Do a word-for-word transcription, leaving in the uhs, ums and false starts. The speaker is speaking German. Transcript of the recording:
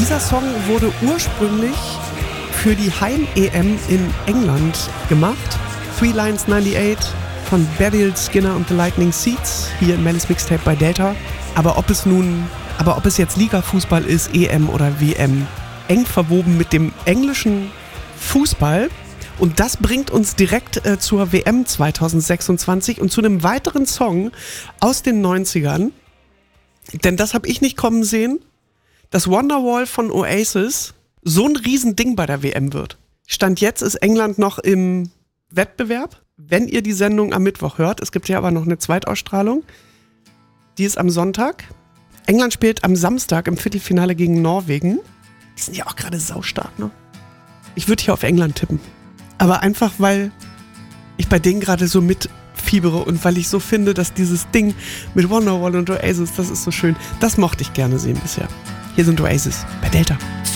Dieser Song wurde ursprünglich für die Heim-E M in England gemacht. Three Lions neunundachtzig von Beryl Skinner und The Lightning Seeds, hier in Mellis Mixtape bei Delta. Aber ob es nun, aber ob es jetzt Liga-Fußball ist, E M oder W M, eng verwoben mit dem englischen Fußball. Und das bringt uns direkt äh, zur W M zwanzig sechsundzwanzig und zu einem weiteren Song aus den neunzigern. Denn das habe ich nicht kommen sehen, dass Wonderwall von Oasis so ein Riesending bei der W M wird. Stand jetzt ist England noch im Wettbewerb, wenn ihr die Sendung am Mittwoch hört. Es gibt ja aber noch eine Zweitausstrahlung. Die ist am Sonntag. England spielt am Samstag im Viertelfinale gegen Norwegen. Die sind ja auch gerade saustark, ne? Ich würde hier auf England tippen. Aber einfach, weil ich bei denen gerade so mitfiebere und weil ich so finde, dass dieses Ding mit Wonderwall und Oasis, das ist so schön. Das mochte ich gerne sehen bisher. Hier sind Oasis bei Delta.